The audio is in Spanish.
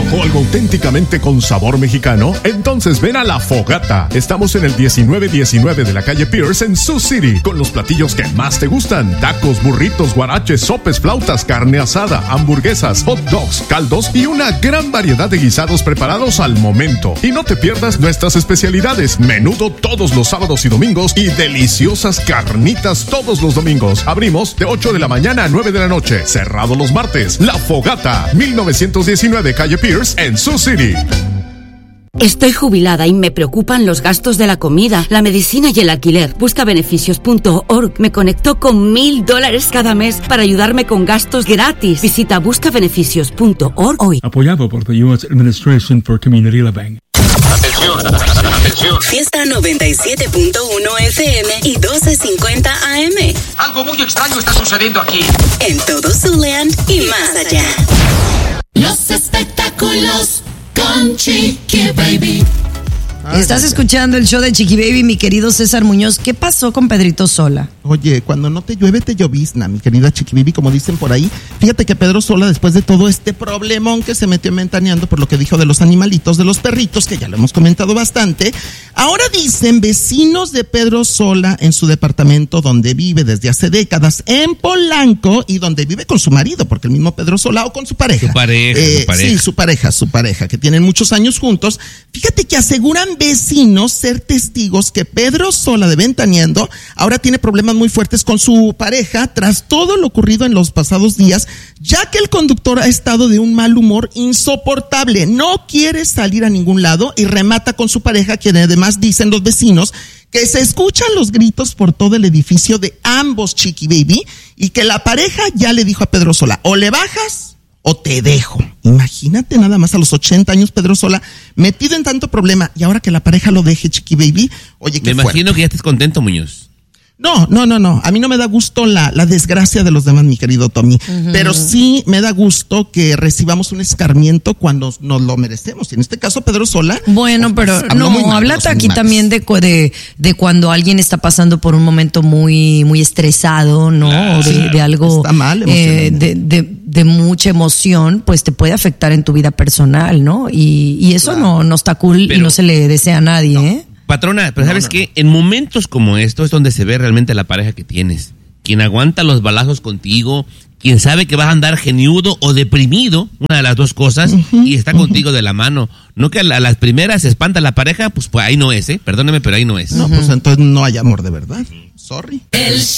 antojo algo auténticamente con sabor mexicano? Entonces ven a La Fogata. Estamos en el 1919 de la calle Pierce en Sioux City, con los platillos que más te gustan: tacos, burritos, guaraches, sopes, flautas, carne asada, hamburguesas, hot dogs, caldos y una gran variedad de guisados preparados al momento. Y no te pierdas nuestras especialidades: menudo todos los sábados y domingos y deliciosas carnitas todos los domingos. Abrimos de 8 de la mañana a 9 de la noche, cerrado los martes. La Fogata, 1919 calle Pierce en Sioux City. Estoy jubilada y me preocupan los gastos de la comida, la medicina y el alquiler. Buscabeneficios.org me conectó con $1,000 cada mes para ayudarme con gastos gratis. Visita buscabeneficios.org hoy. Apoyado por the U.S. Administration for Community Living. Atención. Fiesta 97.1 FM y 1250 AM. Algo muy extraño está sucediendo aquí. En todo Siouxland y más allá. Los espectáculos con Chiqui Baby. Estás escuchando el show de Chiqui Baby, mi querido César Muñoz. ¿Qué pasó con Pedrito Sola? Oye, cuando no te llueve, te llovizna, mi querida Chiqui Baby, como dicen por ahí. Fíjate que Pedro Sola, después de todo este problemón que se metió ventaneando por lo que dijo de los animalitos, de los perritos, que ya lo hemos comentado bastante, ahora dicen vecinos de Pedro Sola en su departamento donde vive desde hace décadas, en Polanco, y donde vive con su marido, porque el mismo Pedro Sola, o con su pareja. Su pareja. Sí, su pareja, que tienen muchos años juntos. Fíjate que aseguran vecinos ser testigos que Pedro Sola, de Ventaneando, ahora tiene problemas muy fuertes con su pareja tras todo lo ocurrido en los pasados días, ya que el conductor ha estado de un mal humor insoportable, no quiere salir a ningún lado y remata con su pareja, quien además dicen los vecinos que se escuchan los gritos por todo el edificio de ambos, Chiqui Baby, y que la pareja ya le dijo a Pedro Sola: o le bajas o te dejo. Imagínate nada más, a los 80 años Pedro Sola metido en tanto problema, y ahora que la pareja lo deje, Chiqui Baby. Oye, qué Me imagino fuerte. que ya estés contento, Muñoz. No. A mí no me da gusto la desgracia de los demás, mi querido Tommy. Uh-huh. Pero sí me da gusto que recibamos un escarmiento cuando nos lo merecemos. Y en este caso, Pedro Sola. Bueno, pero no, háblate aquí también de cuando alguien está pasando por un momento muy, muy estresado, ¿no? Claro, de algo. Está mal, de mucha emoción, pues te puede afectar en tu vida personal, ¿no? Y eso claro. no está cool, pero, y no se le desea a nadie, ¿eh? Patrona, pero ¿sabes qué? En momentos como estos es donde se ve realmente la pareja que tienes. Quien aguanta los balazos contigo, quien sabe que vas a andar geniudo o deprimido, una de las dos cosas, y está contigo de la mano. No que a las primeras se espanta la pareja, pues ahí no es, perdóneme, pero ahí no es. No, pues entonces no hay amor de verdad. Sorry.